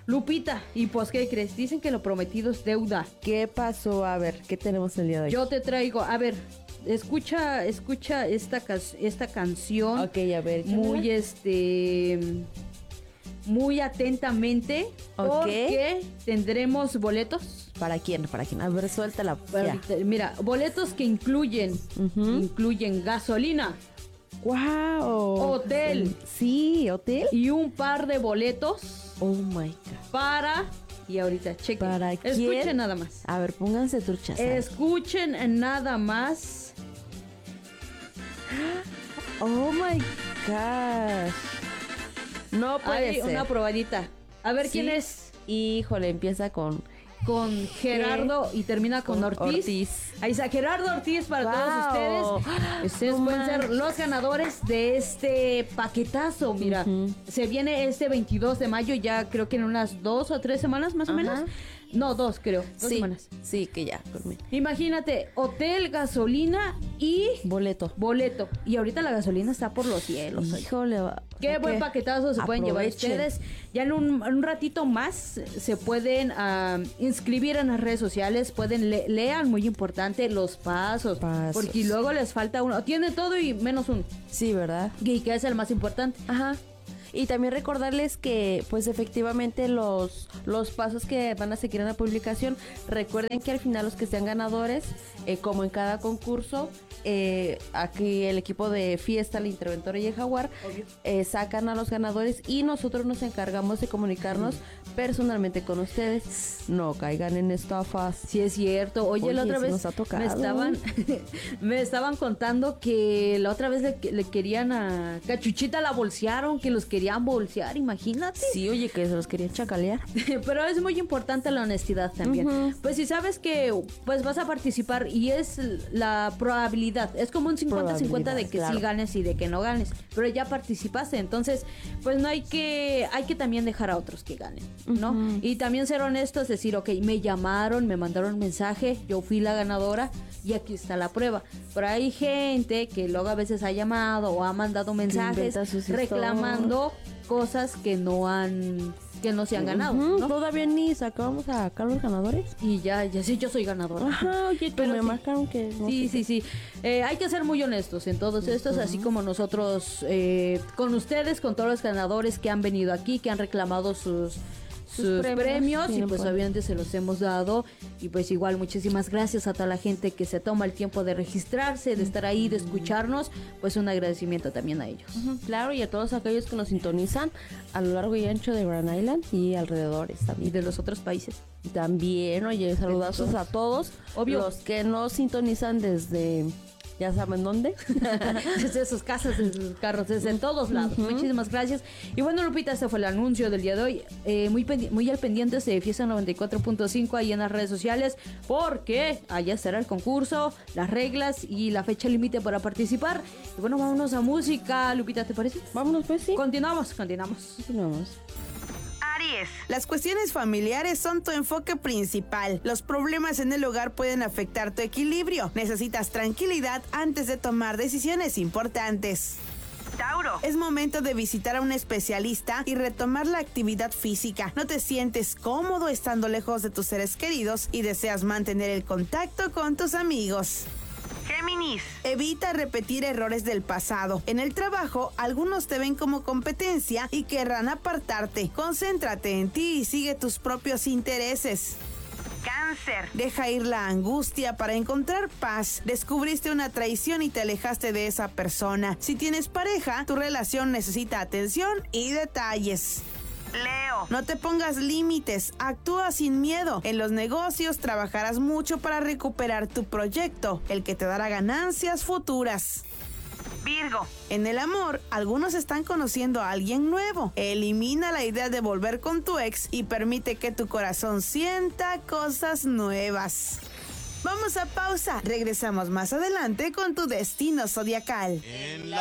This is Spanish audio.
Lupita, y pues, ¿qué crees? Dicen que lo prometido es deuda. ¿Qué pasó? A ver, ¿qué tenemos el día de hoy? Yo te traigo, a ver, escucha esta canción. Ok, a ver. Muy atentamente. Ok. Porque tendremos boletos. ¿Para quién? A ver, suéltala. Mira, boletos que incluyen gasolina. ¡Wow! Hotel. Sí, hotel. Y un par de boletos. Oh my God. Para. Y ahorita, chequen. ¿Para quién? Escuchen nada más. A ver, pónganse truchas. Escuchen nada más. Oh my gosh. No puede ser. Una probadita. A ver, ¿sí? ¿Quién es? Híjole, empieza con Gerardo y termina con Ortiz. Ahí está, Gerardo Ortiz para todos ustedes. Ustedes pueden ser los ganadores de este paquetazo. Mira, se viene este 22 de mayo, ya creo que en unas 2 o 3 semanas más o menos. No, 2 creo, 2 semanas. Sí, que ya. Imagínate, hotel, gasolina y boleto. Y ahorita la gasolina está por los cielos. Híjole. Qué buen paquetazo se pueden llevar ustedes. Ya en un ratito más se pueden inscribir en las redes sociales. Pueden lean, muy importante, los pasos. Porque luego les falta uno. Tiene todo y menos uno. Sí, ¿verdad? Y que es el más importante. Ajá. Y también recordarles que, pues efectivamente, los pasos que van a seguir en la publicación, recuerden que al final los que sean ganadores, como en cada concurso, aquí el equipo de Fiesta, la Interventora y el Jaguar, sacan a los ganadores y nosotros nos encargamos de comunicarnos personalmente con ustedes. No caigan en estafas. Sí, es cierto. Oye, la otra vez nos ha tocado. me estaban contando que la otra vez le querían a Cachuchita, la bolsearon, que los querían bolsear, imagínate. Sí, oye, que se los querían chacalear. Pero es muy importante la honestidad también. Pues si sabes que pues vas a participar y es la probabilidad, es como un 50-50 de que sí ganes y de que no ganes, pero ya participaste, entonces pues no hay que también dejar a otros que ganen, ¿no? Y también ser honestos, decir, ok, me llamaron, me mandaron un mensaje, yo fui la ganadora y aquí está la prueba. Pero hay gente que luego a veces ha llamado o ha mandado mensajes reclamando cosas que no se han ganado, ¿no? Todavía ni sacábamos a los ganadores. Y ya sí, yo soy ganadora. Ajá, oye, pero me marcaron que... No sí. Hay que ser muy honestos en todos estos, así como nosotros con ustedes, con todos los ganadores que han venido aquí, que han reclamado sus premios y pues obviamente se los hemos dado. Y pues igual muchísimas gracias a toda la gente que se toma el tiempo de registrarse, de estar ahí, de escucharnos, pues un agradecimiento también a ellos. Claro, y a todos aquellos que nos sintonizan a lo largo y ancho de Grand Island y alrededores también. Y de los otros países. También, oye, saludazos a todos. Obvio. Los que nos sintonizan desde... ¿Ya saben dónde? Desde sus casas, desde sus carros, desde todos lados. Muchísimas gracias. Y bueno, Lupita, este fue el anuncio del día de hoy. Muy al pendiente de Fiesta 94.5 ahí en las redes sociales, porque allá será el concurso, las reglas y la fecha límite para participar. Y bueno, vámonos a música. Lupita, ¿te parece? Vámonos, pues sí. Continuamos. Aries. Las cuestiones familiares son tu enfoque principal. Los problemas en el hogar pueden afectar tu equilibrio. Necesitas tranquilidad antes de tomar decisiones importantes. Tauro. Es momento de visitar a un especialista y retomar la actividad física. No te sientes cómodo estando lejos de tus seres queridos y deseas mantener el contacto con tus amigos. Géminis. Evita repetir errores del pasado. En el trabajo, algunos te ven como competencia y querrán apartarte. Concéntrate en ti y sigue tus propios intereses. Cáncer. Deja ir la angustia para encontrar paz. Descubriste una traición y te alejaste de esa persona. Si tienes pareja, tu relación necesita atención y detalles. Leo. No te pongas límites, actúa sin miedo. En los negocios trabajarás mucho para recuperar tu proyecto, el que te dará ganancias futuras. Virgo. En el amor, algunos están conociendo a alguien nuevo. Elimina la idea de volver con tu ex y permite que tu corazón sienta cosas nuevas. Vamos a pausa. Regresamos más adelante con tu destino zodiacal.